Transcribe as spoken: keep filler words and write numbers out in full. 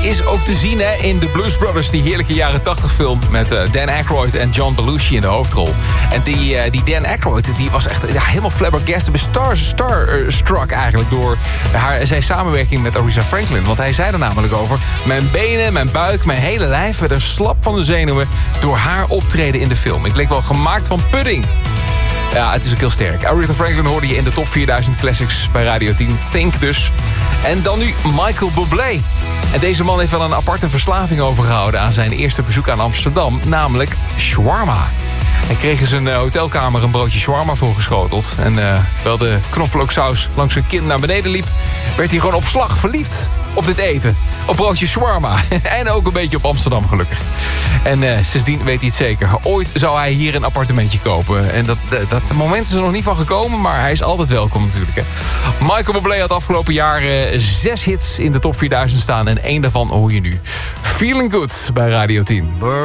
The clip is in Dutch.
is ook te zien hè, in The Blues Brothers, die heerlijke jaren tachtig film met uh, Dan Aykroyd en John Belushi in de hoofdrol. En die, uh, die Dan Aykroyd die was echt ja, helemaal flabbergasted, star, starstruck eigenlijk door haar, zijn samenwerking met Aretha Franklin. Want hij zei er namelijk over: mijn benen, mijn buik, mijn hele lijf werden slap van de zenuwen door haar optreden in de film. Ik leek wel gemaakt van pudding. Ja, het is ook heel sterk. Aretha Franklin hoorde je in de top vierduizend classics bij Radio tien. Think dus. En dan nu Michael Bublé. En deze man heeft wel een aparte verslaving overgehouden aan zijn eerste bezoek aan Amsterdam, namelijk shawarma. Hij kreeg in zijn hotelkamer een broodje shawarma voorgeschoteld. En uh, terwijl de knoflooksaus langs zijn kin naar beneden liep, werd hij gewoon op slag verliefd op dit eten. Op broodje shawarma. En ook een beetje op Amsterdam gelukkig. En uh, sindsdien weet hij het zeker. Ooit zou hij hier een appartementje kopen. En dat, dat, dat moment is er nog niet van gekomen, maar hij is altijd welkom natuurlijk. Hè. Michael Bublé had afgelopen jaar uh, zes hits in de top vierduizend staan. En één daarvan hoor je nu. Feeling Good bij Radio tien.